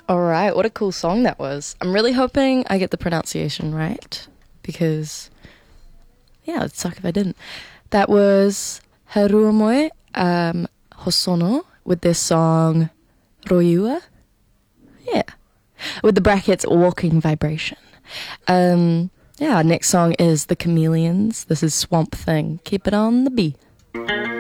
All right, what a cool song that was. I'm really hoping I get the pronunciation right because, yeah, it'd suck if I didn't. That was Haruomoe Hosono with their song Royua. Yeah. With the brackets, Walking Vibration. Yeah, next song is The Chameleons. This is Swamp Thing. Keep it on the B.